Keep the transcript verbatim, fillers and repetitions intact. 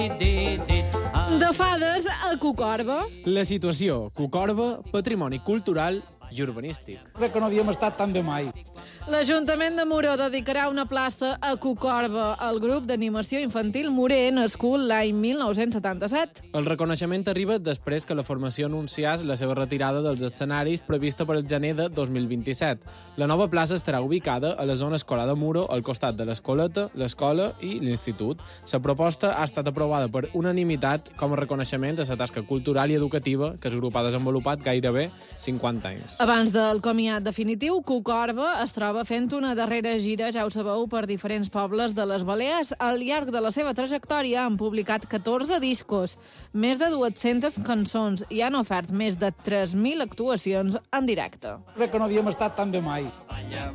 De fades a Cucorba. La situació, Cucorba, patrimoni cultural i urbanístic. Crec que no havíem estat tan bé mai. L'Ajuntament de Moró dedicarà una plaça a Cucorba al grup d'animació infantil Moré, nascut l'any mil nou-cents setanta-set. El reconeixement arriba després que la formació anunciés la seva retirada dels escenaris prevista per el gener de dos mil vint-i-set. La nova plaça estarà ubicada a la zona escolar de Muro, al costat de l'escoleta, l'escola i l'institut. La proposta ha estat aprovada per unanimitat com a reconeixement de la tasca cultural i educativa que el grup ha desenvolupat gairebé cinquanta anys. Abans del comiat definitiu, Cucorba es troba fent una darrera gira, ja ho sabeu, per diferents pobles de les Balears. Al llarg de la seva trajectòria han publicat catorze discos, més de dues-centes cançons i han ofert més de tres mil actuacions en directe. Crec que no havíem estat tan bé mai.